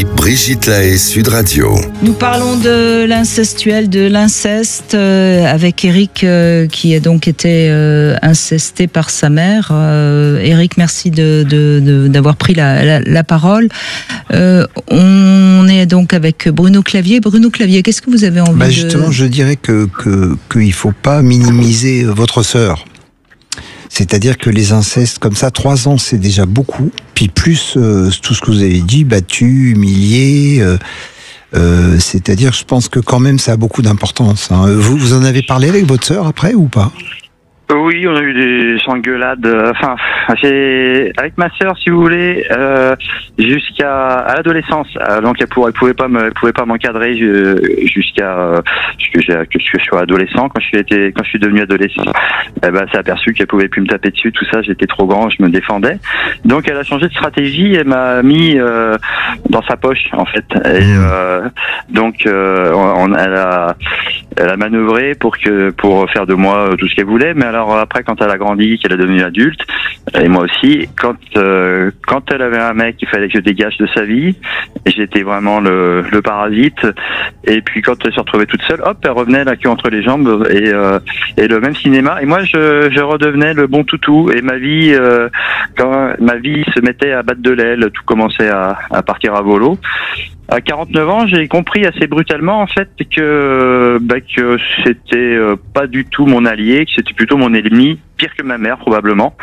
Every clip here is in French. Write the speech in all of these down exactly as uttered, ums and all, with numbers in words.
Brigitte Lahaie, Sud Radio. Nous parlons de l'incestuel, de l'inceste, euh, avec Eric euh, qui a donc été euh, incesté par sa mère. Euh, Eric, merci de, de, de, d'avoir pris la, la, la parole. Euh, on est donc avec Bruno Clavier. Bruno Clavier, qu'est-ce que vous avez envie bah de... Justement, je dirais que, que, qu'il ne faut pas minimiser votre sœur. C'est-à-dire que les incestes comme ça, trois ans, c'est déjà beaucoup. Puis plus euh, tout ce que vous avez dit, battu, humilié. Euh, euh, c'est-à-dire, je pense que quand même, ça a beaucoup d'importance. Hein. Vous, vous en avez parlé avec votre sœur après ou pas ? Oui, on a eu des engueulades. Enfin, j'ai avec ma sœur, si vous voulez, euh, jusqu'à à l'adolescence. Donc, elle pouvait, elle pouvait pas me, elle pouvait pas m'encadrer jusqu'à jusqu'à que je sois adolescent. Quand je suis été, quand je suis devenu adolescent, eh ben, elle s'est aperçue qu'elle pouvait plus me taper dessus. Tout ça, j'étais trop grand, je me défendais. Donc, elle a changé de stratégie. Elle m'a mis euh, dans sa poche, en fait. Et euh, donc, euh, on, elle a, elle a manœuvré pour que, pour faire de moi tout ce qu'elle voulait. Mais alors après, quand elle a grandi, qu'elle est devenue adulte, et moi aussi, quand euh, quand elle avait un mec, il fallait que je dégage de sa vie, et j'étais vraiment le, le parasite. Et puis quand elle se retrouvait toute seule, hop, elle revenait la queue entre les jambes et euh, et le même cinéma. Et moi, je je redevenais le bon toutou. Et ma vie, euh, quand ma vie se mettait à battre de l'aile, tout commençait à, à partir à volo. À quarante-neuf ans, j'ai compris assez brutalement en fait que bah, que c'était euh, pas du tout mon allié, que c'était plutôt mon ennemi, pire que ma mère probablement.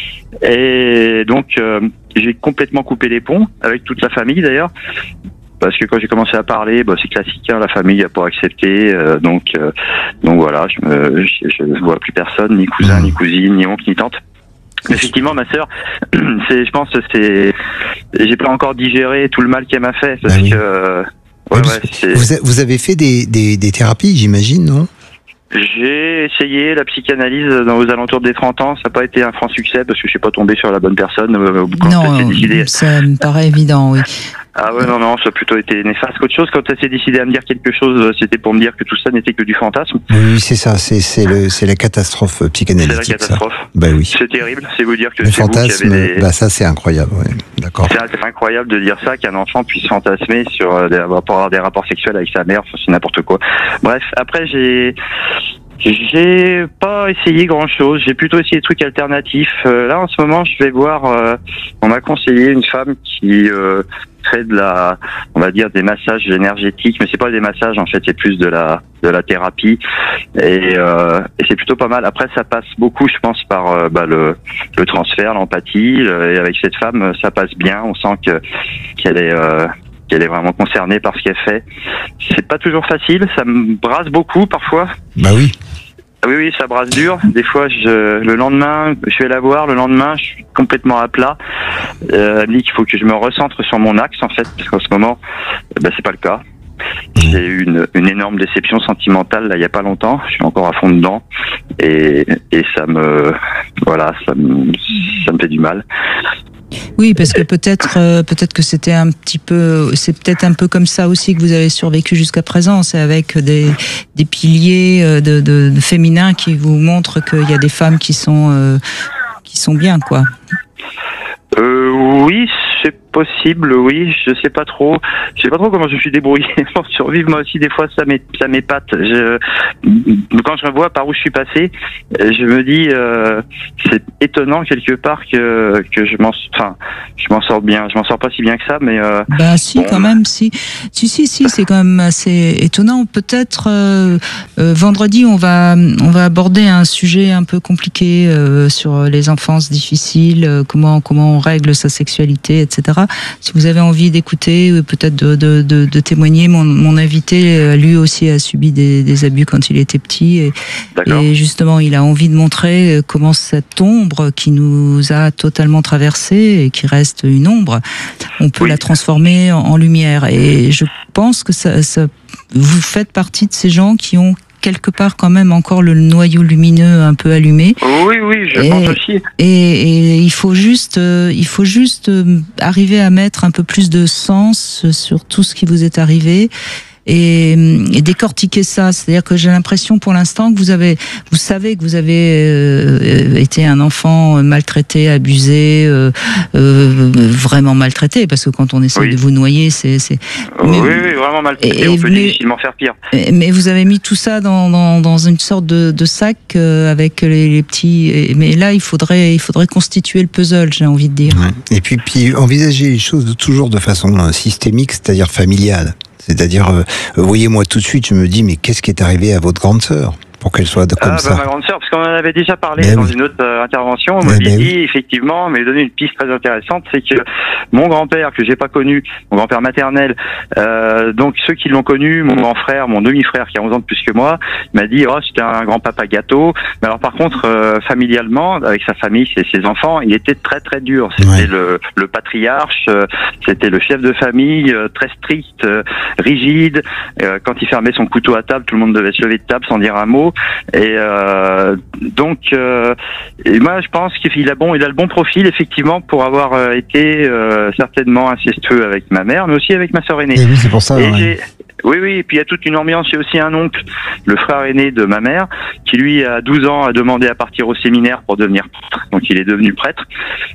Et donc euh, j'ai complètement coupé les ponts avec toute la famille d'ailleurs. Parce que quand j'ai commencé à parler, bah, c'est classique, hein, la famille n'a pas accepté, euh, donc euh, donc voilà, je me je, je vois plus personne, ni cousin, ni cousine, ni oncle, ni tante. Effectivement, ma sœur, c'est, je pense, que c'est, j'ai pas encore digéré tout le mal qu'elle m'a fait, parce bah oui. que, euh, ouais, ouais, c'est... Vous, a, vous avez fait des, des, des thérapies, j'imagine, non ? J'ai essayé la psychanalyse dans aux alentours des trente ans, ça n'a pas été un franc succès parce que je suis pas tombé sur la bonne personne. Quand non, elle s'est décidée... ça me paraît évident, oui. Ah ouais, non, non, ça a plutôt été néfaste qu'autre chose. Quand elle s'est décidée à me dire quelque chose, c'était pour me dire que tout ça n'était que du fantasme. Oui, c'est ça, c'est, c'est, le, c'est la catastrophe psychanalytique. C'est la catastrophe. Ça. Bah oui. C'est terrible, c'est vous dire que le c'est fantasme, vous qui avez des... bah ça c'est incroyable, ouais. D'accord. C'est, c'est incroyable de dire ça, qu'un enfant puisse fantasmer sur des rapports, des rapports sexuels avec sa mère, c'est n'importe quoi. Bref, après j'ai... J'ai pas essayé grand chose, j'ai plutôt essayé des trucs alternatifs. Euh, là en ce moment je vais voir, euh, on m'a conseillé une femme qui euh, fait de la, on va dire des massages énergétiques, mais c'est pas des massages en fait, c'est plus de la de la thérapie et, euh, et c'est plutôt pas mal. Après ça passe beaucoup, je pense, par euh, bah, le, le transfert, l'empathie, et avec cette femme ça passe bien, on sent que qu'elle est euh, qu'elle est vraiment concernée par ce qu'elle fait. C'est pas toujours facile, ça me brasse beaucoup parfois. Bah oui. Oui, oui, ça brasse dur. Des fois, je, le lendemain, je vais la voir, le lendemain, je suis complètement à plat. Euh, elle me dit qu'il faut que je me recentre sur mon axe, en fait, parce qu'en ce moment, ben, c'est pas le cas. J'ai eu une, une énorme déception sentimentale, là, il y a pas longtemps. Je suis encore à fond dedans. Et, et ça me, voilà, ça me, ça me fait du mal. Oui, parce que peut-être, euh, peut-être que c'était un petit peu, c'est peut-être un peu comme ça aussi que vous avez survécu jusqu'à présent. C'est avec des, des piliers de, de, de féminins qui vous montrent qu'il y a des femmes qui sont, euh, qui sont bien, quoi. Euh, oui, c'est possible, oui, je sais pas trop, je sais pas trop comment je me suis débrouillé pour survivre. Moi aussi, des fois, ça m'é, ça m'épate. Je, quand je revois par où je suis passé, je me dis, euh, c'est étonnant quelque part que que je m'en, enfin, je m'en sors bien. Je m'en sors pas si bien que ça, mais. Euh, bah si, bon. Quand même, si, si, si, si, c'est quand même assez étonnant. Peut-être euh, euh, vendredi, on va on va aborder un sujet un peu compliqué euh, sur les enfances difficiles, euh, comment comment on règle sa sexualité, et cetera. Si vous avez envie d'écouter, peut-être de, de, de, de témoigner, mon, mon invité, lui aussi a subi des, des abus quand il était petit. Et, et justement, il a envie de montrer comment cette ombre qui nous a totalement traversé et qui reste une ombre, on peut oui. la transformer en, en lumière. Et je pense que ça, ça, vous faites partie de ces gens qui ont quelque part quand même encore le noyau lumineux un peu allumé. Oui, oui, je et, pense aussi. Et, et il faut juste, euh, il faut juste euh, arriver à mettre un peu plus de sens sur tout ce qui vous est arrivé et, et décortiquer ça. C'est-à-dire que j'ai l'impression pour l'instant que vous avez, vous savez que vous avez euh, été un enfant maltraité, abusé, euh, euh, vraiment maltraité, parce que quand on essaie oui. de vous noyer, c'est, c'est. Mais, oui, oui, vraiment maltraité. Et, on peut mais, difficilement faire pire. Mais vous avez mis tout ça dans dans, dans une sorte de, de sac euh, avec les, les petits. Et, mais là, il faudrait il faudrait constituer le puzzle, j'ai envie de dire. Ouais. Et puis puis envisager les choses de, toujours de façon euh, systémique, c'est-à-dire familiale. C'est-à-dire, euh, vous voyez, moi tout de suite, je me dis, mais qu'est-ce qui est arrivé à votre grande sœur pour qu'elle soit de, comme ah, ça bah, ma grande sœur, parce qu'on en avait déjà parlé ben dans oui. une autre euh, intervention, on m'avait ben dit, oui. effectivement, mais donné une piste très intéressante, c'est que mon grand-père, que j'ai pas connu, mon grand-père maternel, euh, donc ceux qui l'ont connu, mon grand frère, mon demi-frère qui a onze ans de plus que moi, m'a dit, oh, c'était un grand-papa gâteau. Mais alors par contre, euh, familialement, avec sa famille, ses, ses enfants, il était très très dur. C'était ouais. le, le patriarche, euh, c'était le chef de famille, euh, très strict, euh, rigide. Euh, quand il fermait son couteau à table, tout le monde devait se lever de table sans dire un mot. Et euh, donc, euh, et moi, je pense qu'il a bon, il a le bon profil effectivement pour avoir euh, été euh, certainement incestueux avec ma mère, mais aussi avec ma sœur aînée. Et oui, c'est pour ça. Et ouais. j'ai, oui, oui. Et puis il y a toute une ambiance. J'ai aussi un oncle, le frère aîné de ma mère, qui lui à douze ans a demandé à partir au séminaire pour devenir prêtre. Donc il est devenu prêtre.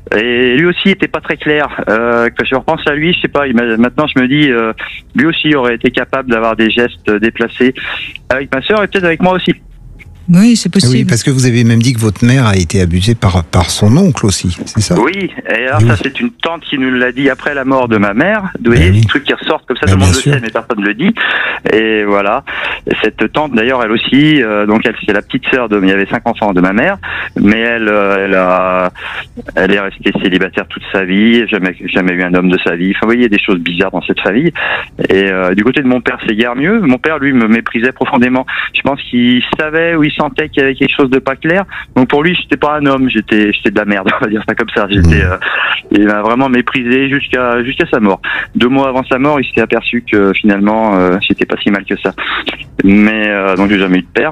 Et lui aussi était pas très clair. Euh, quand je repense à lui, je sais pas. Il m'a, maintenant, je me dis, euh, lui aussi aurait été capable d'avoir des gestes déplacés avec ma sœur et peut-être avec moi aussi. Oui, c'est possible. Oui, parce que vous avez même dit que votre mère a été abusée par, par son oncle aussi, c'est ça? Oui, et alors oui. ça c'est une tante qui nous l'a dit après la mort de ma mère. Vous voyez, oui. des trucs qui ressortent comme ça, ben, tout le monde le sûr. sait, mais personne ne le dit. Et voilà, et cette tante d'ailleurs, elle aussi, euh, donc elle c'est la petite sœur de, il y avait cinq enfants de ma mère, mais elle, euh, elle a, elle est restée célibataire toute sa vie, jamais, jamais eu un homme de sa vie. Enfin, vous voyez, il y a des choses bizarres dans cette famille. Et euh, du côté de mon père, c'est guère mieux. Mon père, lui, me méprisait profondément. Je pense qu'il savait ou il sentait qu'il y avait quelque chose de pas clair. Donc pour lui, j'étais pas un homme, j'étais, j'étais de la merde, on va dire ça comme ça. J'étais, euh, il m'a vraiment méprisé jusqu'à, jusqu'à sa mort. Deux mois avant sa mort, il s'était aperçu que finalement, euh, j'étais pas si mal que ça. Mais euh, donc j'ai jamais eu de père.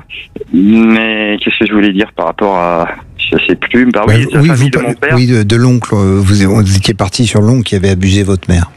Mais qu'est-ce que je voulais dire par rapport à, je sais plus. Bah oui, bah, oui, la famille vous, de mon père. Oui, de, de l'oncle. Vous, vous étiez parti sur l'oncle qui avait abusé votre mère.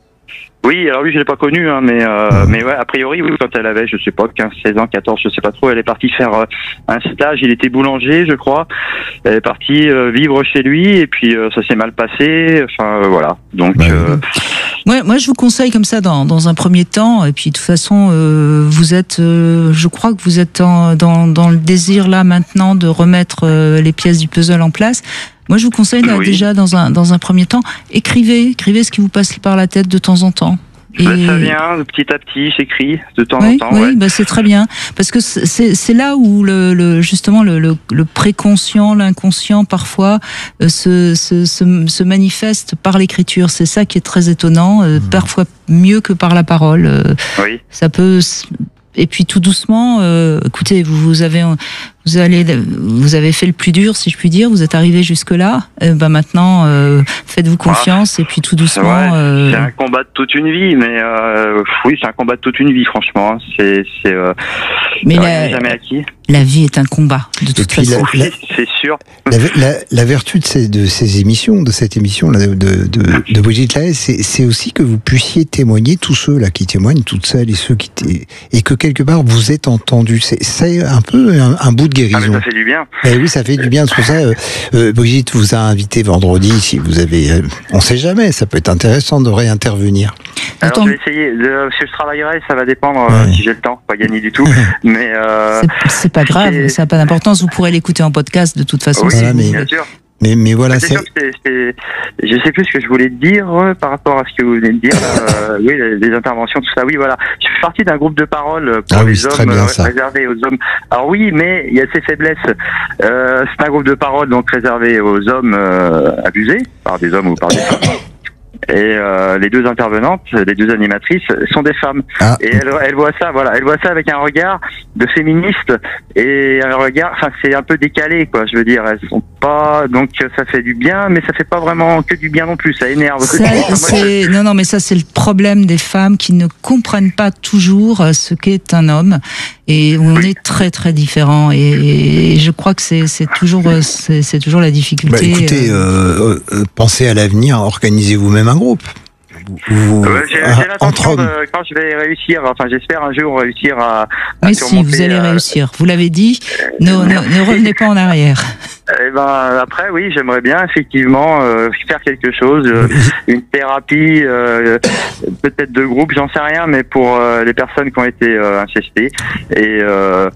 Oui, alors lui, je l'ai pas connu, hein, mais euh, mais ouais, a priori, oui, quand elle avait, je sais pas, quinze, seize ans, quatorze, je sais pas trop, elle est partie faire euh, un stage. Il était boulanger, je crois. Elle est partie euh, vivre chez lui, et puis euh, ça s'est mal passé. Enfin, euh, voilà. Donc. Bah, euh, moi, moi, je vous conseille comme ça dans dans un premier temps, et puis de toute façon, euh, vous êtes, euh, je crois que vous êtes en, dans dans le désir là maintenant de remettre euh, les pièces du puzzle en place. Moi, je vous conseille là, oui. déjà dans un dans un premier temps, écrivez, écrivez ce qui vous passe par la tête de temps en temps. Et... Bah, ça vient de petit à petit, j'écris de temps oui, en temps. Oui, ouais. bah c'est très bien, parce que c'est c'est là où le, le justement le, le le préconscient, l'inconscient parfois euh, se, se se se manifeste par l'écriture. C'est ça qui est très étonnant, euh, mmh. parfois mieux que par la parole. Euh, oui. Ça peut. Et puis tout doucement, euh, écoutez, vous, vous avez, vous allez, vous avez fait le plus dur, si je puis dire. Vous êtes arrivé jusque là. Euh, ben maintenant, euh, faites-vous confiance ah, et puis tout doucement. Ouais, euh... C'est un combat de toute une vie, mais euh, oui, c'est un combat de toute une vie, franchement. C'est, c'est. Euh, mais la, jamais acquis. La vie est un combat, de toute façon. La, la, c'est sûr. La, la, la vertu de ces, de ces émissions, de cette émission là, de, de, de, de Brigitte Lahaie, c'est, c'est aussi que vous puissiez témoigner, tous ceux là qui témoignent, toutes celles et ceux qui t... et que quelque part vous êtes entendus. C'est, c'est un peu un, un bout de guérison. Ah, mais ça fait du bien. Eh oui, ça fait du bien. C'est pour ça, euh, euh, Brigitte vous a invité vendredi. Si vous avez, euh, on sait jamais, ça peut être intéressant de réintervenir. Alors Attends. je vais essayer. De, si je travaillerai, ça va dépendre ouais. euh, si j'ai le temps. Pas gagner du tout, mais euh, c'est, c'est pas grave. C'est... Ça n'a pas d'importance. Vous pourrez l'écouter en podcast de toute façon. Oui, voilà, mais... bien sûr. Mais, mais voilà, c'est. c'est... c'est... Je sais plus ce que je voulais dire euh, par rapport à ce que vous venez de dire. euh, oui, les, les interventions, tout ça. Oui, voilà. Je fais partie d'un groupe de parole pour ah oui, les hommes bien, euh, réservé aux hommes. Alors oui, mais il y a ses faiblesses. Euh, c'est un groupe de parole donc réservé aux hommes euh, abusés par des hommes ou par des femmes. Et euh, les deux intervenantes, les deux animatrices, sont des femmes. Ah. Et elles, elles voient ça, voilà, elles voient ça avec un regard de féministe et un regard, enfin c'est un peu décalé, quoi. Je veux dire, elles sont pas, donc ça fait du bien, mais ça fait pas vraiment que du bien non plus. Ça énerve. Ça, c'est... Non, non, mais ça c'est le problème des femmes qui ne comprennent pas toujours ce qu'est un homme. Et on oui. est très très différents et, et je crois que c'est, c'est toujours c'est, c'est toujours la difficulté. Bah, écoutez, euh, euh, pensez à l'avenir, organisez vous-même un groupe. vous, Ouais, j'ai euh, j'ai l'intention entre de, hommes. quand je vais réussir, enfin j'espère un jour réussir à, à Mais si, surmonter, vous allez euh, réussir. Vous l'avez dit, ne, ne, ne revenez pas en arrière. Eh ben après oui, j'aimerais bien effectivement euh, faire quelque chose, euh, une thérapie, euh, peut-être de groupe, j'en sais rien, mais pour euh, les personnes qui ont été euh, incestées et euh,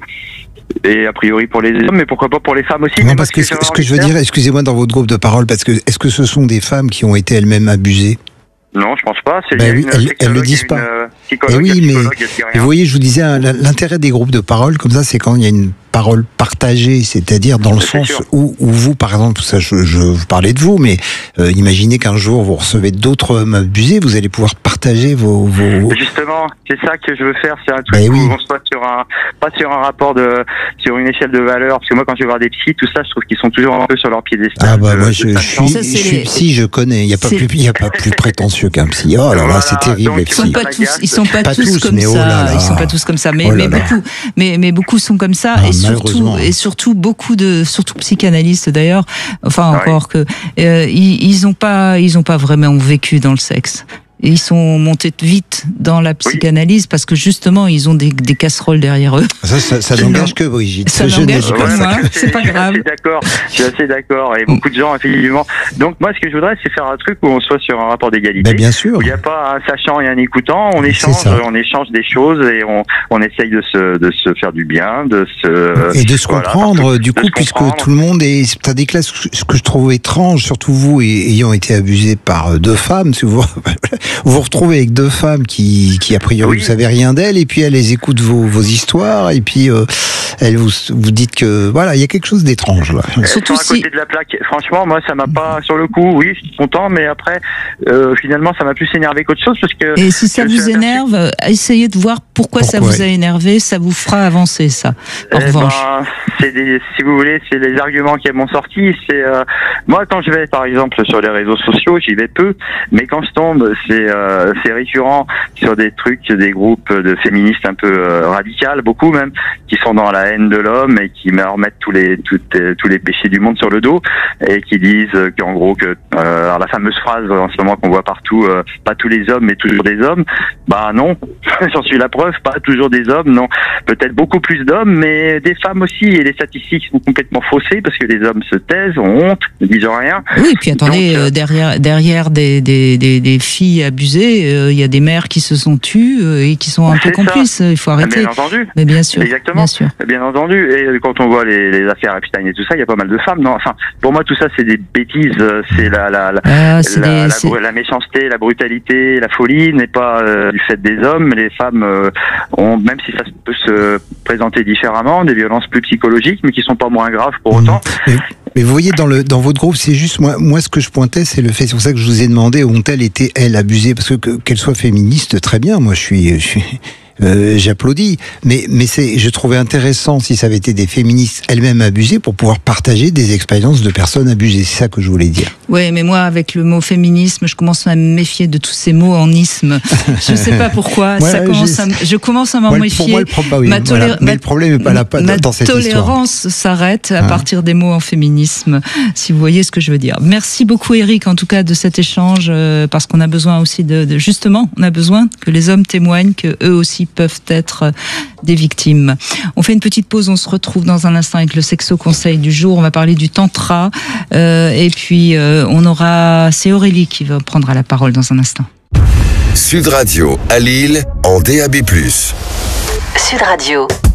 et a priori pour les hommes, mais pourquoi pas pour les femmes aussi. Non, mais parce moi, que ce, j'aurais ce que envie je veux de faire- dire, excusez-moi, dans votre groupe de parole, parce que est-ce que ce sont des femmes qui ont été elles-mêmes abusées? Non, je pense pas. C'est Ben il y a oui, une elles- elles sexologue, le disent il y a une, pas. euh, psychologue, Eh oui, il y a une mais- psychologue, il y a dit Et rien. vous voyez, je vous disais, hein, l'intérêt des groupes de parole comme ça, c'est quand il y a une parole partagée, c'est-à-dire dans le C'est sens sûr. où, où vous, par exemple, ça, je, je vous parlais de vous, mais euh, imaginez qu'un jour vous recevez d'autres hommes abusés, vous allez pouvoir partager vos... vos... Justement, c'est ça que je veux faire, c'est un truc Ben où oui. on soit sur un, pas sur un rapport de, sur une échelle de valeur, parce que moi quand je vais voir des psys, tout ça, je trouve qu'ils sont toujours un peu sur leur piédestal. Ah bah de- moi de je, je patience. suis, Ça, je c'est suis les- psy, je connais. Il y a pas c'est- plus, il y a pas plus prétentieux qu'un psy. Oh là là, Voilà, c'est terrible donc, les Ils sont psys. pas tous, ils sont pas, Pas tous, tous, comme mais oh ça. là là. Ils sont pas tous comme ça, mais, Oh là mais là. beaucoup, mais, mais beaucoup sont comme ça, Ah, et surtout, malheureusement. et surtout beaucoup de, surtout psychanalystes d'ailleurs. Enfin, Ah encore que euh, ils, ils ont pas, ils ont pas vraiment vécu dans le sexe. Et ils sont montés vite dans la psychanalyse parce que justement ils ont des, des casseroles derrière eux. Ça, ça, ça Je n'engage n'en- que Brigitte. ça je n'engage n'ai que pas Ouais, ça. moi. parce que c'est pas je suis grave. assez d'accord. Je suis assez d'accord. Et beaucoup de gens, effectivement. Donc, moi, ce que je voudrais, c'est faire un truc où on soit sur un rapport d'égalité. Ben, bien sûr. Où il n'y a pas un sachant et un écoutant. On C'est échange, ça. on échange des choses et on, on essaye de se, de se faire du bien, de se, Et de se voilà, comprendre, partout, du de coup, se puisque comprendre. tout le monde est, t'as des classes, ce que je trouve étrange, surtout vous, et- ayant été abusé par deux femmes, si vous vous vous retrouvez avec deux femmes qui, qui a priori, Oui. vous savez rien d'elles, et puis elles les écoutent vos, vos histoires, et puis euh, elles vous, vous dites que, voilà, il y a quelque chose d'étrange, là. Elles Surtout sont à côté si- de la plaque. Franchement, moi, ça m'a pas, sur le coup, oui, je suis content, mais après, euh, finalement, ça m'a plus énervé qu'autre chose parce que. Et si ça je me suis vous aperçu- énerve, euh, essayez de voir pourquoi, ça Pourquoi, vous a énervé, ça vous fera avancer ça. En Eh revanche. ben, c'est des, si vous voulez, c'est les arguments qui m'ont sorti. C'est euh, moi quand je vais par exemple sur les réseaux sociaux, j'y vais peu, mais quand je tombe, c'est euh, c'est récurrent sur des trucs, des groupes de féministes un peu euh, radicales, beaucoup même, qui sont dans la haine de l'homme et qui me remettent tous les toutes, euh, tous les péchés du monde sur le dos et qui disent euh, qu'en gros que euh, alors la fameuse phrase en ce moment qu'on voit partout, euh, pas tous les hommes mais toujours des hommes. Bah non, j'en suis la preuve, pas toujours des hommes, non, peut-être beaucoup plus d'hommes, mais des femmes aussi, et les statistiques sont complètement faussées parce que les hommes se taisent, ont honte, ne disent rien. Oui, puis attendez, Donc, euh, euh, derrière, derrière des, des, des, des filles abusées, euh, il y a des mères qui se sont tues euh, et qui sont un peu C'est ça. complices. Il faut arrêter. Bien entendu. Mais bien sûr, Exactement. bien sûr. Bien entendu, et quand on voit les, les affaires Epstein et tout ça, il y a pas mal de femmes. Non, enfin, pour moi, tout ça, c'est des bêtises. euh, C'est la, la, la, Ah, c'est la, des- la, c'est- bru- la méchanceté, la brutalité, la folie n'est pas euh, du fait des hommes. Les femmes euh, ont, même si ça peut se présenter différemment, des violences plus psychologiques, mais qui sont pas moins graves pour autant. Mais, mais vous voyez, dans, le, dans votre groupe, c'est juste, moi, moi, ce que je pointais, c'est le fait, c'est pour ça que je vous ai demandé, ont-elles été, elles, abusées? Parce que, que qu'elles soient féministes, très bien, moi, je suis... Je suis Euh, j'applaudis, mais mais c'est, je trouvais intéressant si ça avait été des féministes elles-mêmes abusées pour pouvoir partager des expériences de personnes abusées. C'est ça que je voulais dire. Ouais, mais moi, avec le mot féminisme, je commence à me méfier de tous ces mots en isme. Je sais pas pourquoi. Ouais, ça commence j'ai- à me- je commence à m'en Moi, le- méfier. pour moi, le problème, bah oui, Ma voilà. tolé- mais ma- le problème n'est pas là pas Ma dans cette histoire. tolérance s'arrête à Hein. partir des mots en féminisme, si vous voyez ce que je veux dire. Merci beaucoup, Eric, en tout cas, de cet échange, euh, parce qu'on a besoin aussi de, de, justement, on a besoin que les hommes témoignent que eux aussi peuvent être euh, des victimes. On fait une petite pause, on se retrouve dans un instant avec le sexo conseil du jour. On va parler du tantra, euh, et puis euh, on aura, c'est Aurélie qui va prendre la parole dans un instant. Sud Radio à Lille en D A B plus. Sud Radio.